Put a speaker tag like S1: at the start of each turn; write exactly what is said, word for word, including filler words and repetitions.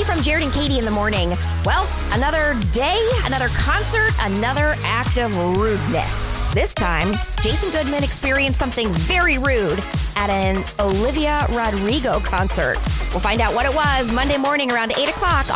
S1: from Jared and Katie in the morning. Well, another day, another concert, another act of rudeness. This time, Jason Goodman experienced something very rude at an Olivia Rodrigo concert. We'll find out what it was Monday morning around eight o'clock